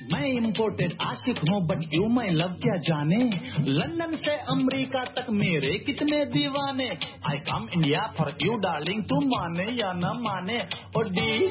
मैं इम्पोर्टेड आशिक हूँ but you my love क्या जाने, लंदन से अमेरिका तक मेरे कितने दीवाने। आई come India for you darling, तू माने या न माने। O D